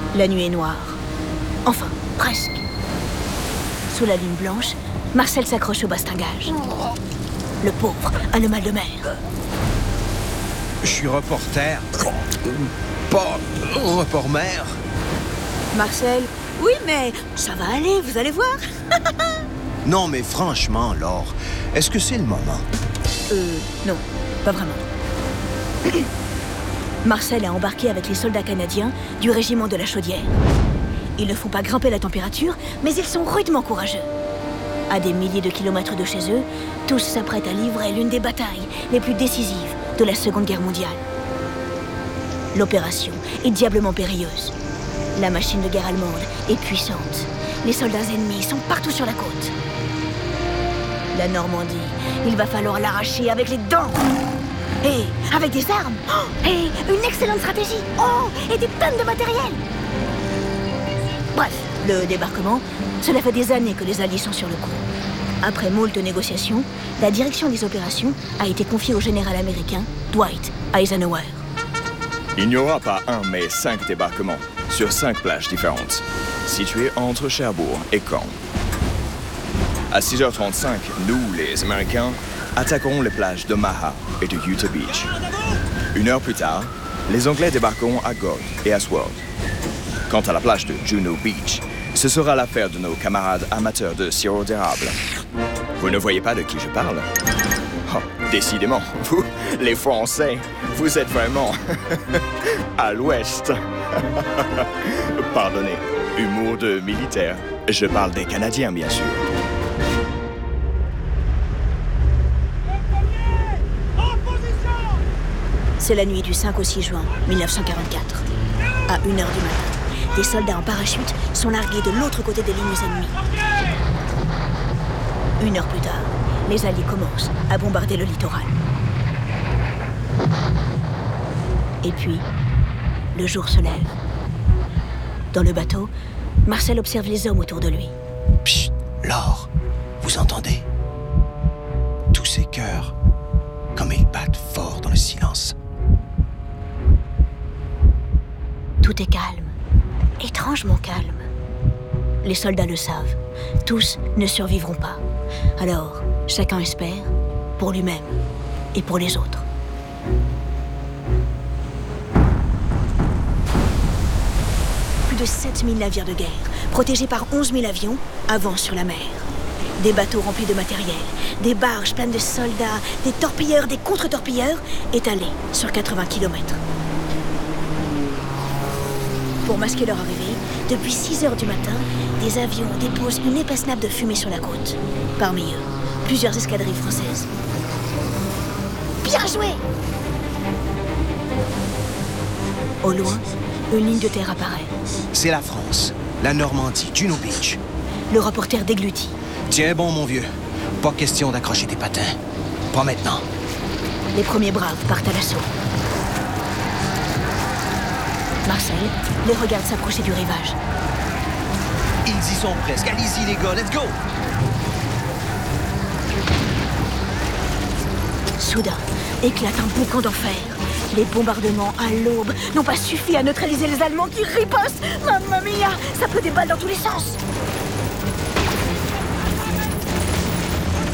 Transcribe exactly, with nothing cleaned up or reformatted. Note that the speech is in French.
La nuit est noire. Enfin, presque. Sous la lune blanche, Marcel s'accroche au bastingage. Le pauvre a le mal de mer. Je suis reporter. Pas report-mer. Marcel, oui, mais ça va aller, vous allez voir. Non, mais franchement, Laure, est-ce que c'est le moment? Euh, non, pas vraiment. Marcel a embarqué avec les soldats canadiens du régiment de la Chaudière. Ils ne font pas grimper la température, mais ils sont rudement courageux. À des milliers de kilomètres de chez eux, tous s'apprêtent à livrer l'une des batailles les plus décisives de la Seconde Guerre mondiale. L'opération est diablement périlleuse. La machine de guerre allemande est puissante. Les soldats ennemis sont partout sur la côte. La Normandie, il va falloir l'arracher avec les dents. Et avec des armes. Oh, et une excellente stratégie. Oh, et des tonnes de matériel. Bref, le débarquement, cela fait des années que les Alliés sont sur le coup. Après moult négociations, la direction des opérations a été confiée au général américain Dwight Eisenhower. Il n'y aura pas un, mais cinq débarquements, sur cinq plages différentes, situées entre Cherbourg et Caen. À six heures trente-cinq, nous, les Américains, attaqueront les plages d'Omaha et de Utah Beach. Une heure plus tard, les Anglais débarqueront à Gold et à Sword. Quant à la plage de Juno Beach, ce sera l'affaire de nos camarades amateurs de sirop d'érable. Vous ne voyez pas de qui je parle? Oh, décidément, vous, les Français, vous êtes vraiment à l'ouest. Pardonnez, humour de militaire. Je parle des Canadiens, bien sûr. C'est la nuit du cinq au six juin mille neuf cent quarante-quatre. À une heure du matin, des soldats en parachute sont largués de l'autre côté des lignes ennemies. Une heure plus tard, les Alliés commencent à bombarder le littoral. Et puis, le jour se lève. Dans le bateau, Marcel observe les hommes autour de lui. Psst, Laure, vous entendez? Tous ces cœurs, comme ils battent fort dans le silence. Tout est calme, étrangement calme. Les soldats le savent, tous ne survivront pas. Alors, chacun espère pour lui-même et pour les autres. Plus de sept mille navires de guerre, protégés par onze mille avions, avancent sur la mer. Des bateaux remplis de matériel, des barges pleines de soldats, des torpilleurs, des contre-torpilleurs, étalés sur quatre-vingts kilomètres. Pour masquer leur arrivée, depuis six heures du matin, des avions déposent une épaisse nappe de fumée sur la côte. Parmi eux, plusieurs escadrilles françaises. Bien joué! Au loin, une ligne de terre apparaît. C'est la France, la Normandie, Juno Beach. Le reporter déglutit. Tiens bon, mon vieux. Pas question d'accrocher tes patins. Pas maintenant. Les premiers braves partent à l'assaut. Marcel les regarde s'approcher du rivage. Ils y sont presque. Allez-y, les gars, let's go! Soudain, éclate un boucan d'enfer. Les bombardements à l'aube n'ont pas suffi à neutraliser les Allemands qui ripostent. Mamma mia, ça peut des balles dans tous les sens.